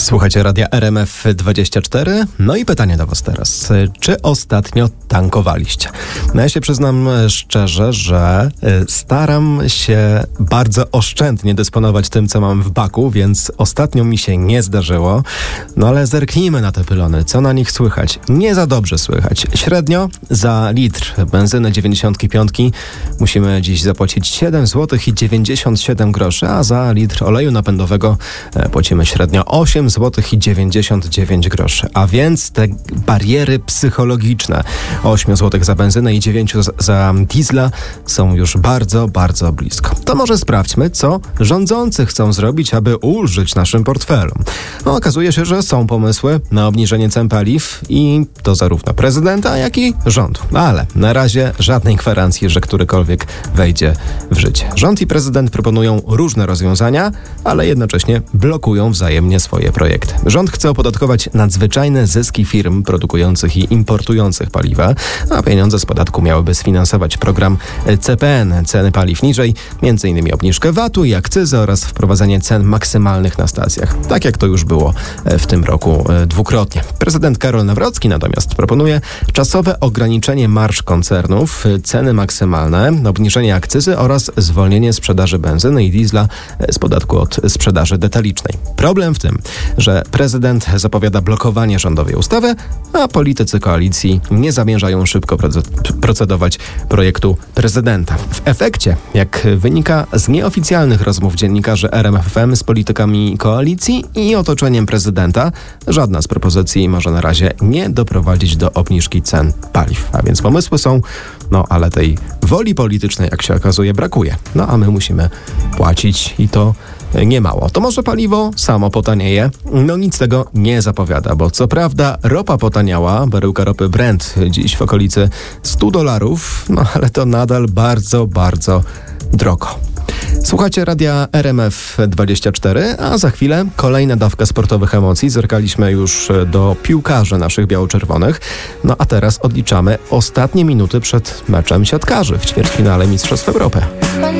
Słuchajcie radia RMF24. No i pytanie do was teraz. Czy ostatnio tankowaliście? No ja się przyznam szczerze, że staram się bardzo oszczędnie dysponować tym, co mam w baku, więc ostatnio mi się nie zdarzyło. No ale zerknijmy na te pylony. Co na nich słychać? Nie za dobrze słychać. Średnio za litr benzyny 95 musimy dziś zapłacić 7 zł i 97 groszy, a za litr oleju napędowego płacimy średnio 8 zł i 99 groszy. A więc te bariery psychologiczne 8 zł za benzynę i 9 za diesla są już bardzo, bardzo blisko. To może sprawdźmy, co rządzący chcą zrobić, aby ulżyć naszym portfelom. No, okazuje się, że są pomysły na obniżenie cen paliw i to zarówno prezydenta, jak i rządu. Ale na razie żadnej gwarancji, że którykolwiek wejdzie w życie. Rząd i prezydent proponują różne rozwiązania, ale jednocześnie blokują wzajemnie swoje projekty. Rząd chce opodatkować nadzwyczajne zyski firm produkujących i importujących paliwa, a pieniądze z podatku miałyby sfinansować program CPN, ceny paliw niżej, m.in. obniżkę VAT-u i akcyzy oraz wprowadzenie cen maksymalnych na stacjach. Tak jak to już było w tym roku dwukrotnie. Prezydent Karol Nawrocki natomiast proponuje czasowe ograniczenie marż koncernów, ceny maksymalne, obniżenie akcyzy oraz zwolnienie sprzedaży benzyny i diesla z podatku od sprzedaży detalicznej. Problem w tym, że prezydent zapowiada blokowanie rządowej ustawy, a politycy koalicji nie zamierzają szybko procedować projektu prezydenta. W efekcie, jak wynika z nieoficjalnych rozmów dziennikarzy RMFFM z politykami koalicji i otoczeniem prezydenta, żadna z propozycji może na razie nie doprowadzić do obniżki cen paliw. A więc pomysły są, ale tej woli politycznej, jak się okazuje, brakuje. A my musimy płacić i to niemało. To może paliwo samo potanieje? Nic tego nie zapowiada, bo co prawda ropa potaniała, baryłka ropy Brent dziś w okolicy $100, ale to nadal bardzo, bardzo drogo. Słuchacie radia RMF24, a za chwilę kolejna dawka sportowych emocji. Zerkaliśmy już do piłkarzy naszych biało-czerwonych. A teraz odliczamy ostatnie minuty przed meczem siatkarzy w ćwierćfinale Mistrzostw Europy.